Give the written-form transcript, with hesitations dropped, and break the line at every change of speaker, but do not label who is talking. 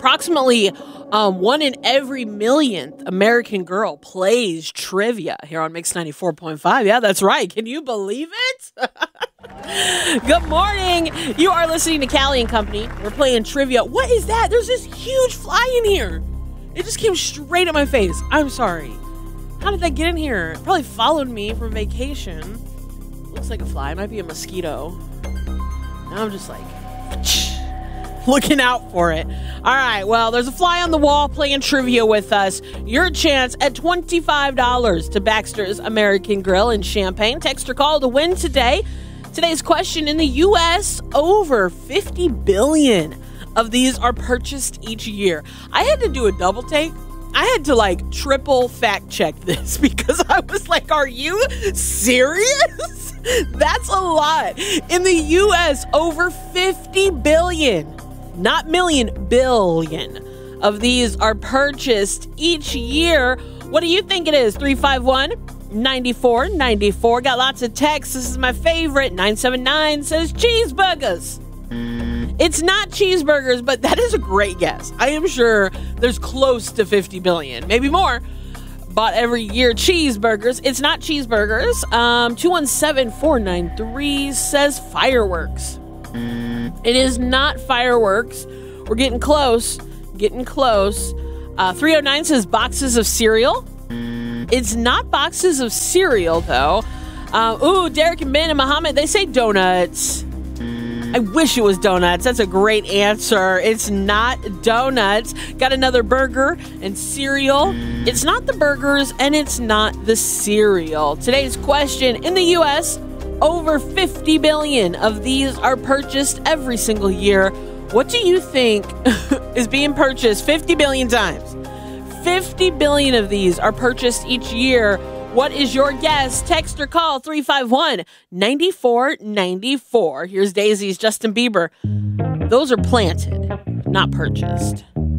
Approximately 1 in every millionth American girl plays trivia here on Mix 94.5. Yeah, that's right. Can you believe it? Good morning. You are listening to Callie and Company. We're playing trivia. What is that? There's this huge fly in here. It just came straight at my face. I'm sorry. How did that get in here? It probably followed me from vacation. Looks like a fly. It might be a mosquito. Now I'm just like looking out for it. All right, well, there's a fly on the wall playing trivia with us. Your chance at $25 to Baxter's American Grill in Champaign. Text or call to win today. Today's question: in the U.S., over 50 billion of these are purchased each year. I had to do a double take. I had to triple fact check this because I was like, are you serious? That's a lot. In the U.S., over 50 billion, not million, billion of these are purchased each year. What do you think it is? 351-9494. Got lots of texts. This is my favorite. 979 says cheeseburgers. It's not cheeseburgers, but that is a great guess. I am sure there's close to 50 billion, maybe more, bought every year cheeseburgers. It's not cheeseburgers. 217-493 says fireworks. It is not fireworks. We're getting close. 309 says boxes of cereal. It's not boxes of cereal, though. Derek and Ben and Muhammad, they say donuts. I wish it was donuts. That's a great answer. It's not donuts. Got another burger and cereal. It's not the burgers and it's not the cereal. Today's question: in the U.S., over 50 billion of these are purchased every single year. What do you think is being purchased 50 billion times? 50 billion of these are purchased each year. What is your guess? Text or call 351-9494. Here's Daisy's Justin Bieber. Those are planted, not purchased.